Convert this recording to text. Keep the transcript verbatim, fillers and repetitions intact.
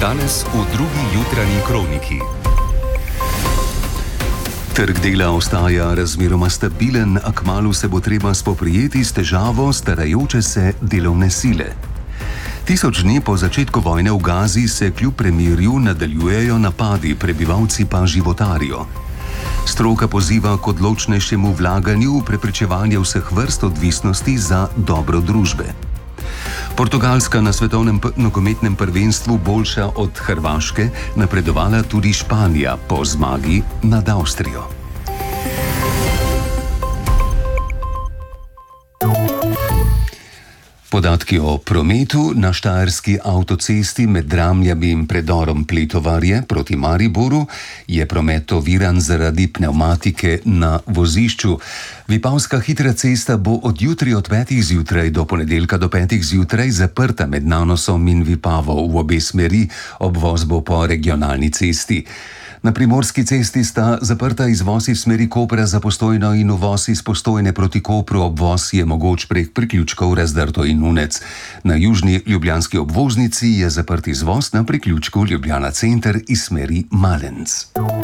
Danes v drugi jutranji kroniki. Trg dela ostaja razmeroma stabilen, a kmalu se bo treba spoprijeti s težavo starajoče se delovne sile. Tisoč dni po začetku vojne v Gazi se kljub premirju nadaljujejo napadi, prebivalci pa životarijo. Stroka poziva k odločnejšemu vlaganju v preprečevanje vseh vrst odvisnosti za dobro družbe. Portugalska na svetovnem nogometnem prvenstvu boljša od Hrvaške, napredovala tudi Španija po zmagi nad Avstrijo. Podatki o prometu na štajerski avtocesti med Dramljami in predorom Pletovarje proti Mariboru je promet oviran zaradi pnevmatike na vozišču. Vipavska hitra cesta bo od jutri od petih zjutraj do ponedeljka do petih zjutraj zaprta med Nanosom in Vipavo v obe smeri, obvoz bo po regionalni cesti. Na Primorski cesti sta zaprta izvoz iz smeri Kopra za Postojno in uvoz iz Postojne proti Kopru, obvoz je mogoč prek priključkov Razdrto in Nunec. Na južni ljubljanski obvoznici je zaprt izvoz na priključku Ljubljana center iz smeri Malenc.